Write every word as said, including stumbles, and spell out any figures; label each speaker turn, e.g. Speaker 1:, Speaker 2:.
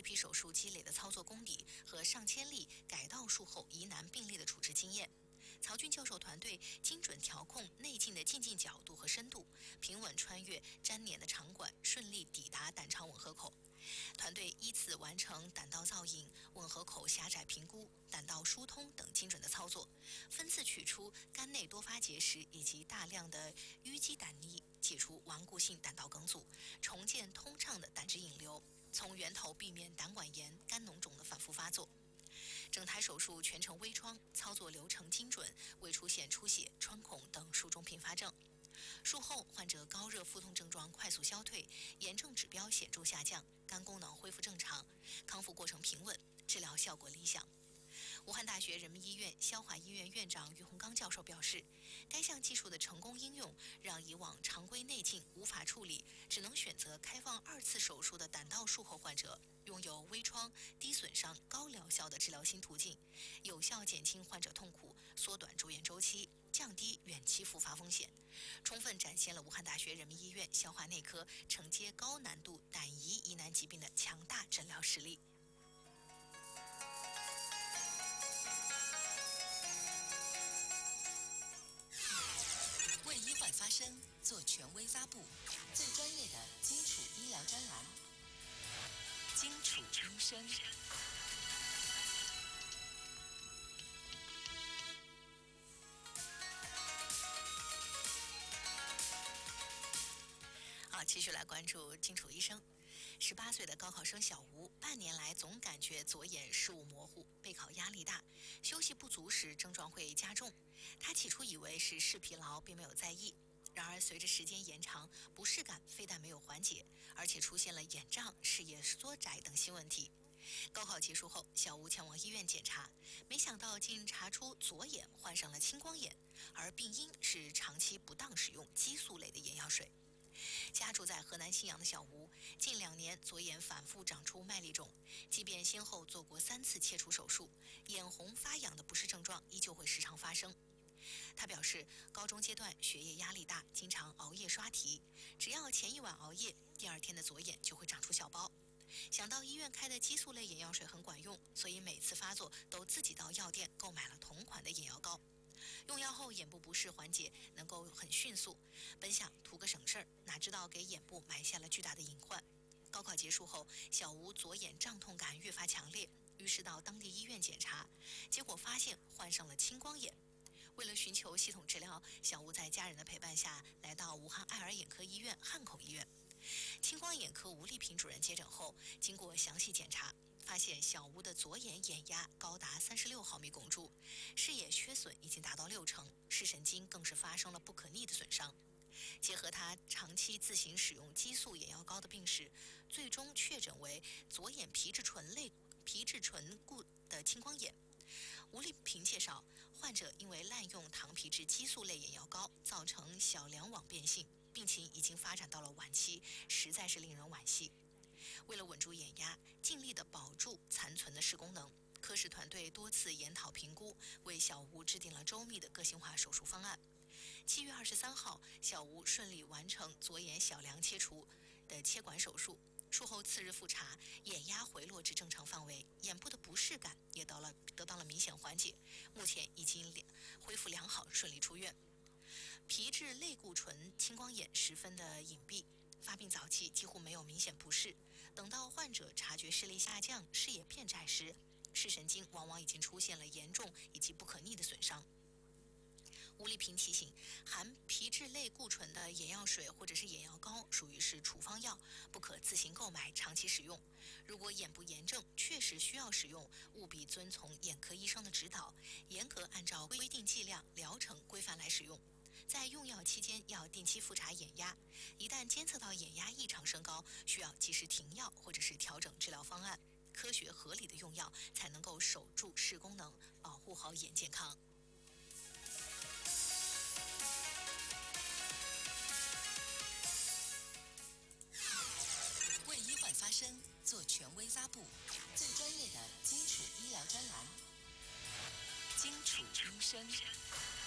Speaker 1: 批手术积累的操作功底和上千例改道术后疑难病例的处置经验。曹军教授团队精准调控内镜的进镜角度和深度，平稳穿越粘连的肠管，顺利抵达胆肠吻合口。团队依次完成胆道造影、吻合口狭窄评估、胆道疏通等精准的操作，分次取出肝内多发结石以及大量的淤积胆泥，解除顽固性胆道梗阻，重建通畅的胆汁引流，从源头避免胆管炎、肝脓肿的反复发作。整台手术全程微创，操作流程精准，未出现出血、穿孔等术中并发症。术后，患者高热腹痛症状快速消退，炎症指标显著下降，肝功能恢复正常，康复过程平稳，治疗效果理想。武汉大学人民医院消化医院院长于洪刚教授表示，该项技术的成功应用，让以往常规内镜无法处理，只能选择开放二次手术的胆道术后患者，拥有微创、低损伤、高疗效的治疗新途径，有效减轻患者痛苦，缩短住院周期，降低远期复发风险，充分展现了武汉大学人民医院消化内科承接高难度胆胰疑难疾病的强大诊疗实力。
Speaker 2: 为医患发声，做权威发布，最专业的基础医疗专栏，基础医生。
Speaker 1: 好，继续来关注金楚医生。十八岁的高考生小吴，半年来总感觉左眼视物模糊，备考压力大，休息不足时症状会加重。他起初以为是视疲劳，并没有在意。然而，随着时间延长，不适感非但没有缓解，而且出现了眼胀、视野缩窄等新问题。高考结束后，小吴前往医院检查，没想到竟查出左眼患上了青光眼，而病因是长期不当使用激素类的眼药水。家住在河南信阳的小吴，近两年左眼反复长出麦粒肿，即便先后做过三次切除手术，眼红发痒的不适症状依旧会时常发生。他表示，高中阶段学业压力大，经常熬夜刷题，只要前一晚熬夜，第二天的左眼就会长出小包。想到医院开的激素类眼药水很管用，所以每次发作都自己到药店购买了同款的眼药膏。用药后眼部不适缓解能够很迅速，本想图个省事儿，哪知道给眼部埋下了巨大的隐患。高考结束后，小吴左眼胀痛感越发强烈，于是到当地医院检查，结果发现患上了青光眼。为了寻求系统治疗，小吴在家人的陪伴下来到武汉爱尔眼科医院汉口医院。青光眼科吴丽萍主任接诊后，经过详细检查，发现小吴的左眼眼压高达三十六毫米汞柱，视野缺损已经达到六成，视神经更是发生了不可逆的损伤。结合他长期自行使用激素眼药膏的病史，最终确诊为左眼皮质醇类皮质醇固的青光眼。吴丽萍介绍，患者因为滥用糖皮质激素类眼药膏，造成小梁网变性，病情已经发展到了晚期，实在是令人惋惜。为了稳住眼压，尽力地保住残存的视功能，科室团队多次研讨评估，为小吴制定了周密的个性化手术方案。七月二十三号，小吴顺利完成左眼小梁切除的切管手术。术后次日复查，眼压回落至正常范围，眼部的不适感也得了得到了明显缓解，目前已经恢复良好，顺利出院。皮质类固醇青光眼十分的隐蔽，发病早期几乎没有明显不适，等到患者察觉视力下降、视野变窄时，视神经往往已经出现了严重以及不可逆的损伤。吴丽萍提醒，含皮质类固醇的眼药水或者是眼药膏属于是处方药，不可自行购买长期使用。如果眼部炎症确实需要使用，务必遵从眼科医生的指导，严格按照规定剂量、疗程规范来使用。在用药期间要定期复查眼压，一旦监测到眼压异常升高，需要及时停药或者是调整治疗方案，科学合理的用药才能够守住视功能，保护好眼健康。
Speaker 2: 为医患发声，做权威发布，最专业的基础医疗专栏，基础医生。